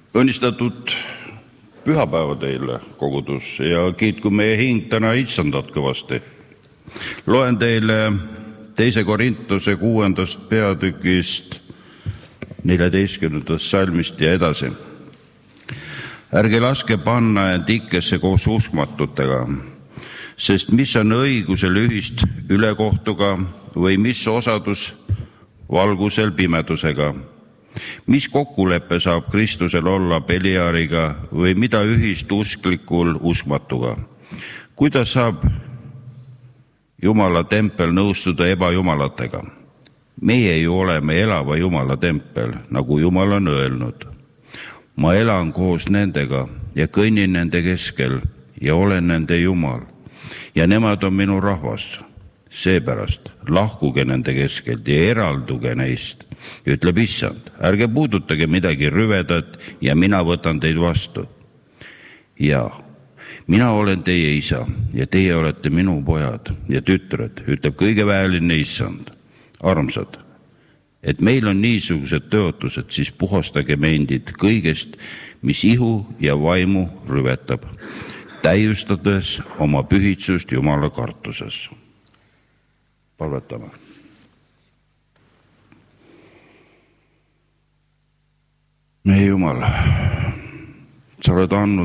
Õnnistatud pühapäeva teile kogudus ja kiitku meie hing täna Itsandat kõvasti. Loen teile 2. Korintuse 6. peatükist 14. salmist ja edasi. Ärge laske panna end ikkesse koos uskmatutega, sest mis on õigusel ühist ülekohtuga või mis osadus valgusel pimedusega? Mis kokkulepe saab Kristusel olla Beliariga või mida ühist usklikul uskmatuga? Kuidas saab Jumala tempel nõustuda ebajumalatega? Meie ju oleme elava Jumala tempel, nagu Jumal on öelnud. Ma elan koos nendega ja kõnnin nende keskel ja olen nende Jumal ja nemad on minu rahvas. Seepärast lahkuge nende keskelt ja eralduge neist, ütleb Issand. Ärge puudutage midagi rüvedat ja mina võtan teid vastu. Ja mina olen teie isa ja teie olete minu pojad ja tütred, ütleb kõigeväeline Issand. Armsad, et meil on niisugused tõotused, siis puhastage meendid kõigest, mis ihu ja vaimu rüvetab, täiustades oma pühitsust Jumala kartuses. Palvetame. Meie Jumal, sa oled andnud